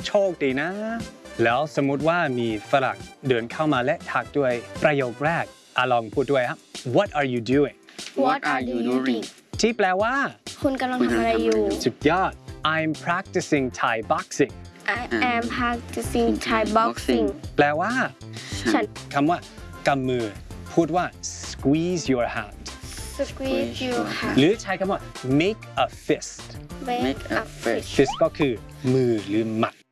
โชคดีนะแล้วสมมติว่ามีฝรั่งเดินเข้ามาและทักด้วยประโยคแรกลองพูดด้วยครับ What are you doing What are you doing ที่แปลว่าคุณกำลังทำอะไรอยู่สุดยอด I'm practicing Thai boxing I am practicing Thai boxing แปลว่าฉันคำว่ากำมือพูดว่า squeeze your hand squeeze your hand หรือใช้คำว่า make a fist make a fist fist ก็คือมือหรือหมัด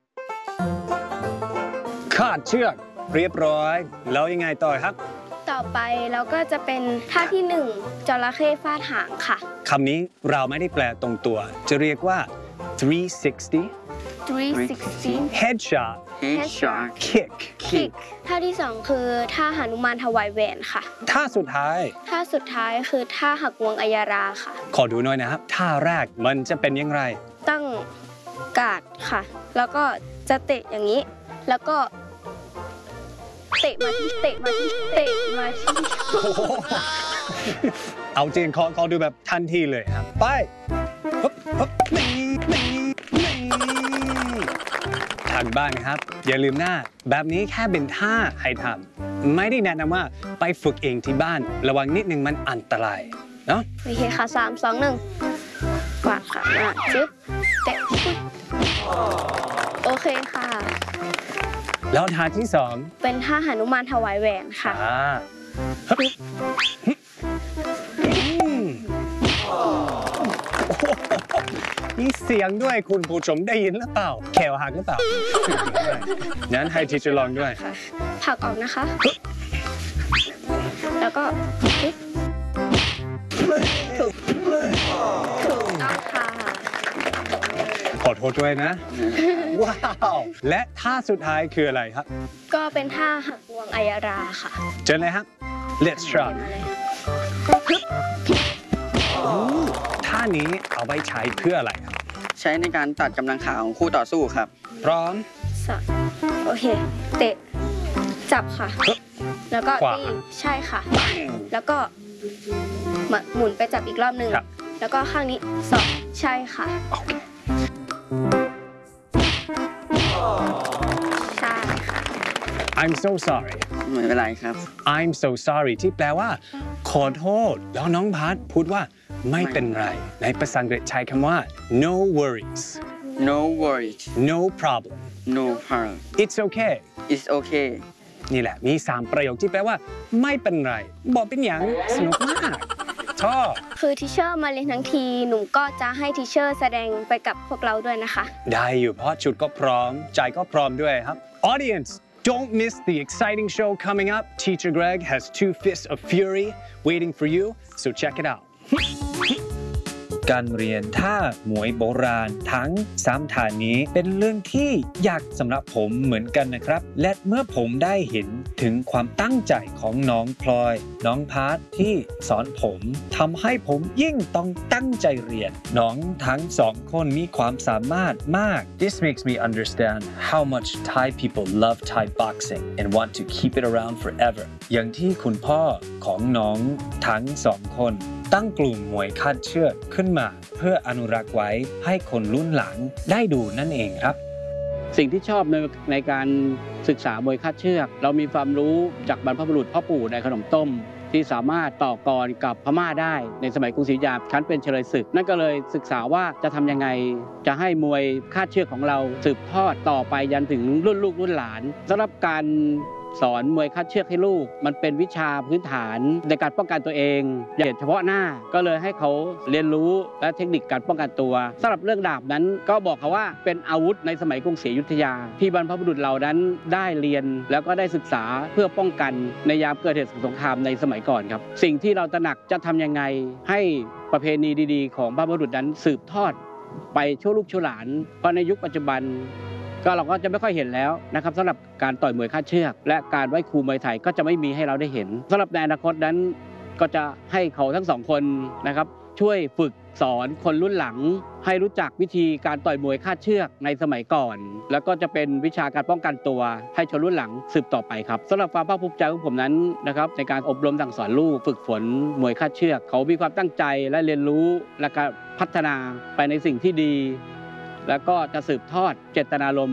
คาดเชือกเรียบร้อยแล้วยังไงต่อครับต่อไปเราก็จะเป็นท่าที่1จระเข้ฟาดหางค่ะคำนี้เราไม่ได้แปลตรงตัวจะเรียกว่า 360 headshot kick ท่าที่2คือท่าหนุมานถวายแหวนค่ะท่าสุดท้ายคือท่าหักงวงอัยราค่ะขอดูหน่อยนะครับท่าแรกมันจะเป็นยังไงตั้งการ์ดค่ะแล้วก็จะเตะอย่างนี้แล้วก็เตะมาที่เอาจริงขอดูแบบทันทีเลยครับไปทางบ้านครับอย่าลืมหน้าแบบนี้แค่เป็นท่าให้ทำไม่ได้แนะนำว่าไปฝึกเองที่บ้านระวังนิดนึงมันอันตรายเนาะโอเคค่ะ3 2 1กวาดขามาจึ๊บเตะโอเคค่ะแล้วท่าที่2 เป็นท่าหนุมานถวายแหวนค่ะมีเสียงด้วยคุณผู้ชมได้ยินหรือเปล่าแขวหักหรือเปล่างั้นให้ทีเจอร์ลองด้วยผลักออกนะคะแล้วก็ถูกต้องค่ะขอโทษด้วยนะว้าวและท่าสุดท้ายคืออะไรครับก็เป็นท่าหักงวงอัยราค่ะเจอเลยครับ Let's try ท่านี้เอาไปใช้เพื่ออะไรครับใช้ในการตัดกำลังขาของคู่ต่อสู้ครับพร้อมโอเคเตะจับค่ะแล้วก็ตีใช่ค่ะแล้วก็หมุนไปจับอีกรอบนึงแล้วก็ข้างนี้สอบใช่ค่ะใช่ค่ะ I'm so sorry ไม่เป็นไรครับ I'm so sorry ที่แปลว่าขอโทษแล้วน้องพัดพูดว่าไม่เป็นไรในภาษาอังกฤษใช้คำว่า no worries no problem it's okayนี่แหละมี3ประโยคที่แปลว่าไม่เป็นไรบอกเป็นอย่างสนุกมากชอบคือทิเชอร์มาเรียนทั้งทีหนูก็จะให้ทิเชอร์แสดงไปกับพวกเราด้วยนะคะได้อยู่เพราะชุดก็พร้อมใจก็พร้อมด้วยครับ Audience don't miss the exciting show coming up Teacher Greg has 2 fists of fury waiting for you so check it out การเรียนท่ามวยโบราณทั้ง3ท่านี้เป็นเรื่องที่ยากสำหรับผมเหมือนกันนะครับและเมื่อผมได้เห็นถึงความตั้งใจของน้องพลอยน้องพาร์ทที่สอนผมทำให้ผมยิ่งต้องตั้งใจเรียนน้องทั้ง2คนมีความสามารถมาก This makes me understand how much Thai people love Thai boxing and want to keep it around forever อย่างที่คุณพ่อของน้องทั้ง2คนตั้งกลุ่มมวยคาดเชือกขึ้นมาเพื่ออนุรักษ์ไว้ให้คนรุ่นหลังได้ดูนั่นเองครับสิ่งที่ชอบในการศึกษามวยคาดเชือกเรามีความรู้จากบรรพบุรุษพ่อปู่ในขนมต้มที่สามารถต่อกรกับพม่าได้ในสมัยกรุงศรีอยุธยาชั้นเป็นเฉลยศึกนั่นก็เลยศึกษาว่าจะทำยังไงจะให้มวยคาดเชือกของเราสืบทอดต่อไปยันถึงรุ่นลูกรุ่นหลานสำหรับการสอนมวยคาดเชือกให้ลูกมันเป็นวิชาพื้นฐานในการป้องกันตัวเองอย่างเฉพาะหน้าก็เลยให้เขาเรียนรู้และเทคนิคการป้องกันตัวสำหรับเรื่องดาบนั้นก็บอกเขาว่าเป็นอาวุธในสมัยกรุงศรีอยุธยาที่บรรพบุรุษเรานั้นได้เรียนแล้วก็ได้ศึกษาเพื่อป้องกันในยามเกิดเหตุสงครามในสมัยก่อนครับสิ่งที่เราตระหนักจะทำยังไงให้ประเพณีดีๆของบรรพบุรุษนั้นสืบทอดไปชั่วลูกชั่วหลานเพราะในยุคปัจจุบันก็เราก็จะไม่ค่อยเห็นแล้วนะครับสำหรับการต่อยมวยคาดเชือกและการไหว้ครูมวยไทยก็จะไม่มีให้เราได้เห็นสำหรับในอนาคตนั้นก็จะให้เขาทั้ง2คนนะครับช่วยฝึกสอนคนรุ่นหลังให้รู้จักวิธีการต่อยมวยคาดเชือกในสมัยก่อนแล้วก็จะเป็นวิชาการป้องกันตัวให้ชนรุ่นหลังสืบต่อไปครับสำหรับความภาคภูมิใจของผมนั้นนะครับในการอบรมสั่งสอนลูกฝึกฝนมวยคาดเชือกเขามีความตั้งใจและเรียนรู้และการพัฒนาไปในสิ่งที่ดีแล้วก็จะสืบทอดเจตนารมณ์